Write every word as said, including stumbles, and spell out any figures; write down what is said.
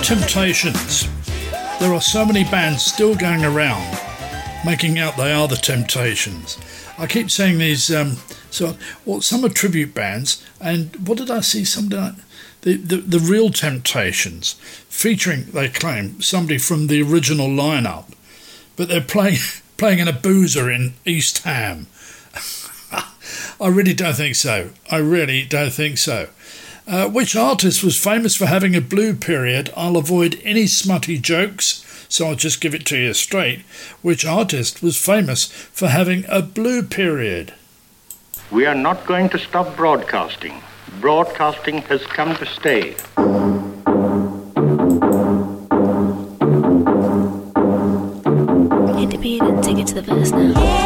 Temptations. There are so many bands still going around making out they are the Temptations. I keep saying these, um, so well, some are tribute bands, and what did I see? Somebody like the, the the real Temptations, featuring, they claim, somebody from the original lineup, but they're playing playing in a boozer in East Ham. I really don't think so. I really don't think so. Uh, which artist was famous for having a blue period? I'll avoid any smutty jokes, so I'll just give it to you straight. Which artist was famous for having a blue period? We are not going to stop broadcasting. Broadcasting has come to stay. Hit the beat and take it to the verse now.